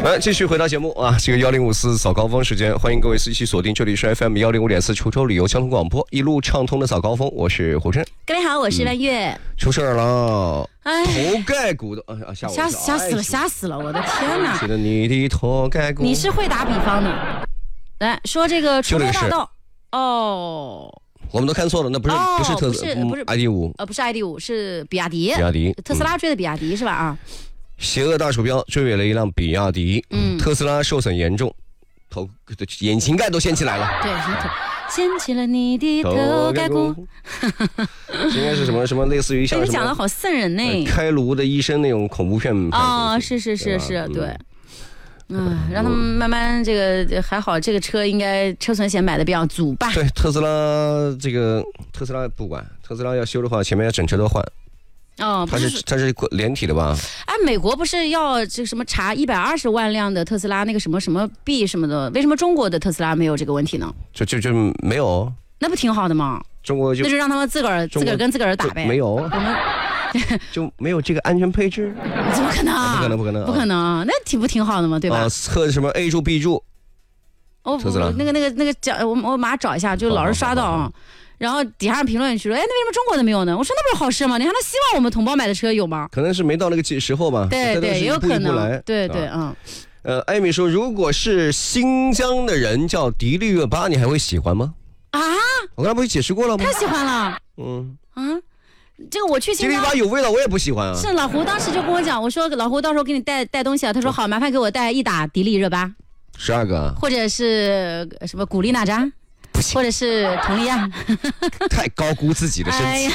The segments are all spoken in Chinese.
来，继续回到节目啊，这个1054早高峰时间，欢迎各位一起锁定，这里是 FM105.4滁州旅游交通广播，一路畅通的早高峰，我是胡真。 各位好，我是万月。 出事了，头盖骨的，吓死了，我的天哪！你的头盖骨， 你是会打比方的。来说这个出州大道哦。 我们都看错了，那不是特斯拉，不是 ID.5， 不是 ID.5，是比亚迪。特斯拉追的比亚迪是吧？啊， 邪恶大鼠标追尾了一辆比亚迪，特斯拉受损严重，引擎盖都掀起来了。 对，掀起了你的头盖骨。 应该是什么类似于像你讲的好瘆人呢， 开颅的医生那种恐怖片啊，是，对。让他们慢慢这个还好，这个车应该车损险买的比较足吧？ 对，特斯拉不管，特斯拉要修的话，前面要整车都换。哦，它是连体的吧？ 哎，美国不是要这什么查120万辆的特斯拉那个什么 B 什么的，为什么中国的特斯拉没有这个问题呢？ 就没有， 那不挺好的吗？ 中国那就让他们自个儿跟自个儿打呗。 没有。就没有这个安全配置？ 怎么可能？不可能，那挺好的嘛，对吧？ 测什么 A 柱 B 柱？特斯拉那个讲，我马上找一下，就老是刷到啊。然后底下评论区说，哎，那为什么中国的没有呢？我说那不是好事吗？你看他希望我们同胞买的车有吗？ 可能是没到那个时候吧。 对，也有可能。对， 艾米说，如果是新疆的人叫迪丽热巴，你还会喜欢吗？啊？我刚才不是解释过了吗？ 太喜欢了。这个我去新疆， 迪丽热巴有味道，我也不喜欢啊。 是老胡当时就跟我讲，我说老胡到时候给你带东西啊，他说好，麻烦给我带一打迪丽热巴 ，12个， 或者是什么古力娜扎，或者是佟丽娅， 太高估自己的身体。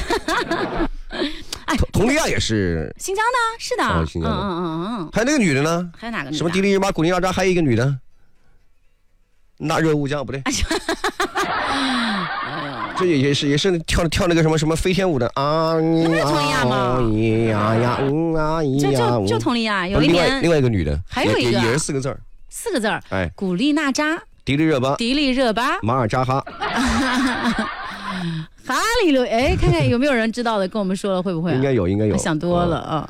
佟丽娅也是新疆的，是的， 新疆的，还有那个女的呢？ 还有哪个女的？ 什么迪丽热巴、古力娜扎，还有一个女的，那热乌江不对。这也是跳那个什么飞天舞的啊！ 那不是佟丽娅吗？就佟丽娅，有一年另外一个女的， 还有一个也是4个字 ，4个字，哎，古力娜扎、 迪丽热巴、马尔扎哈、 哈利路，哎，看看有没有人知道的，跟我们说了会不会？ 应该有， 想多了啊。